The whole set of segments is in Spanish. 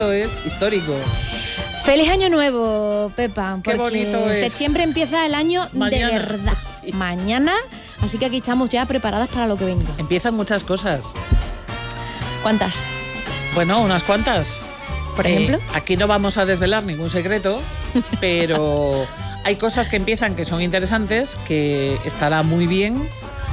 es histórico. Feliz año nuevo, Pepa. Qué bonito es. Septiembre empieza el año mañana, de verdad. Sí. Mañana, así que aquí estamos ya preparadas para lo que venga. Empiezan muchas cosas. ¿Cuántas? Bueno, unas cuantas. ¿Por ejemplo? Aquí no vamos a desvelar ningún secreto, pero hay cosas que empiezan que son interesantes, que estará muy bien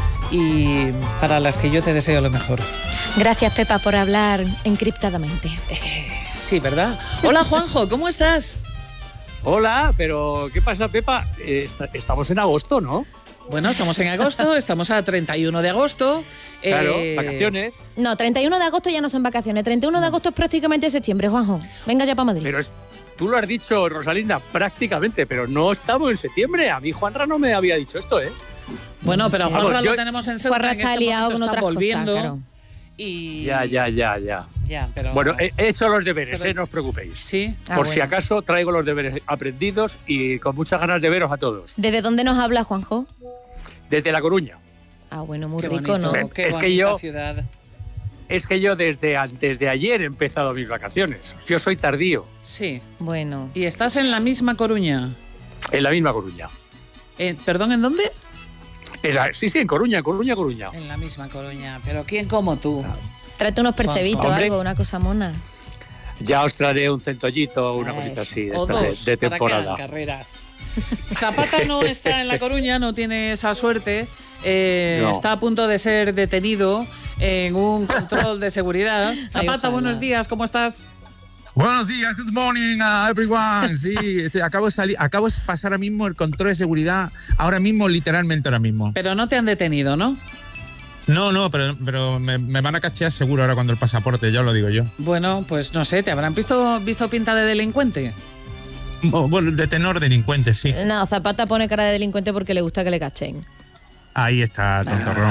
y para las que yo te deseo lo mejor. Gracias, Pepa, por hablar encriptadamente. Sí, ¿verdad? Hola, Juanjo, ¿cómo estás? Hola, pero ¿qué pasa, Pepa? Estamos en agosto, ¿no? Bueno, estamos en agosto, estamos a 31 de agosto. Claro, vacaciones. No, 31 de agosto ya no son vacaciones. 31 de agosto es prácticamente septiembre, Juanjo. Venga ya para Madrid. Pero tú lo has dicho, Rosalinda, prácticamente, pero no estamos en septiembre. A mí Juanra no me había dicho esto, ¿eh? Bueno, pero Juanra lo tenemos en Ceuta. Juanra está liado con otras cosas, claro. Y... Ya, pero... Bueno, he hecho los deberes, no os preocupéis. Sí. Por si acaso traigo los deberes aprendidos y con muchas ganas de veros a todos. ¿Desde dónde nos habla, Juanjo? Desde La Coruña. Ah, bueno, muy qué rico, bonito, ¿no? Qué ciudad. Es que yo desde antes de ayer he empezado mis vacaciones. Yo soy tardío. Sí. Bueno. ¿Y estás en la misma Coruña? En la misma Coruña. ¿Perdón, en dónde? Sí, en Coruña. En la misma Coruña. ¿Pero quién como tú? Tráete unos percebitos, algo, una cosa mona. Ya os traeré un centollito o una cosita así de temporada. Para que hagan carreras. Zapata no está en La Coruña, no tiene esa suerte. No. Está a punto de ser detenido en un control de seguridad. Zapata, buenos días, ¿cómo estás? Buenos días, good morning everyone. Sí, acabo de pasar ahora mismo el control de seguridad, literalmente ahora mismo. Pero no te han detenido, ¿no? No, pero me van a cachear seguro ahora cuando el pasaporte, ya os lo digo yo. Bueno, pues no sé, ¿te habrán visto pinta de delincuente? Bueno, de tenor delincuente, sí. No, Zapata pone cara de delincuente porque le gusta que le cachen. Ahí está, tontorrón.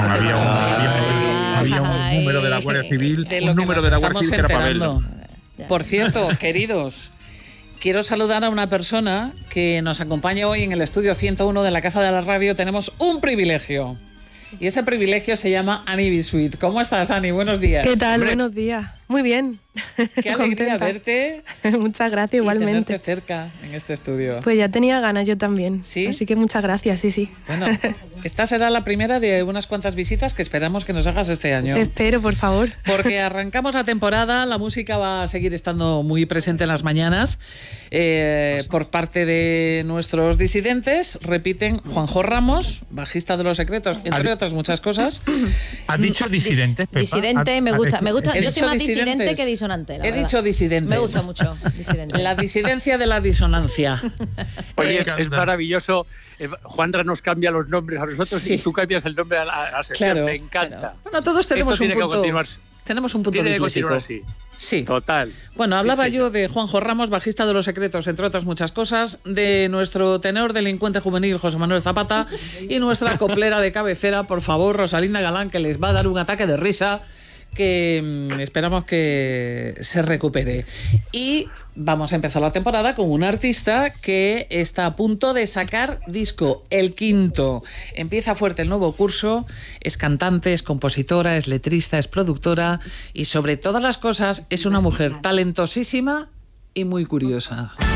Había un número de la Guardia Civil, un número de la Guardia Civil que era para verlo. Por cierto, queridos, quiero saludar a una persona que nos acompaña hoy en el estudio 101 de la Casa de la Radio. Tenemos un privilegio. Y ese privilegio se llama Ani Bisuit. ¿Cómo estás, Ani? Buenos días. ¿Qué tal? Buenos días. Muy bien. Qué alegría verte. Muchas gracias, igualmente. Y tenerte cerca en este estudio. Pues ya tenía ganas yo también. ¿Sí? Así que muchas gracias, sí. Bueno, esta será la primera de unas cuantas visitas que esperamos que nos hagas este año. Te espero, por favor. Porque arrancamos la temporada, la música va a seguir estando muy presente en las mañanas. Por parte de nuestros disidentes, repiten Juanjo Ramos, bajista de Los Secretos, entre otras muchas cosas. ¿Has dicho disidentes, Pepa? Disidente, me gusta. Yo soy más disidentes. disidente que disonante, la He verdad. dicho disidentes. Me gusta mucho disidente. La disidencia de la disonancia. Oye, es maravilloso. Juanra nos cambia los nombres a nosotros y tú cambias el nombre a la sección. Claro, me encanta. Claro. Bueno, todos tenemos un punto. Tenemos un punto disléxico. Así. Sí. Total. Bueno, hablaba yo de Juanjo Ramos, bajista de Los Secretos, entre otras muchas cosas, de nuestro tenor delincuente juvenil José Manuel Zapata y nuestra coplera de cabecera, por favor, Rosalinda Galán, que les va a dar un ataque de risa que esperamos que se recupere. Y vamos a empezar la temporada con un artista que está a punto de sacar disco, el quinto. Empieza fuerte el nuevo curso, es cantante, es compositora, es letrista, es productora y sobre todas las cosas es una mujer talentosísima y muy curiosa.